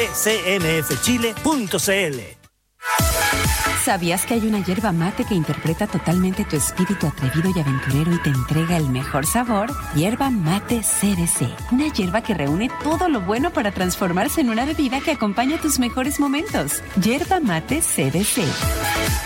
cmfchile.cl. ¿Sabías que hay una yerba mate que interpreta totalmente tu espíritu atrevido y aventurero y te entrega el mejor sabor? Yerba Mate CDC. Una yerba que reúne todo lo bueno para transformarse en una bebida que acompaña tus mejores momentos. Yerba Mate CDC.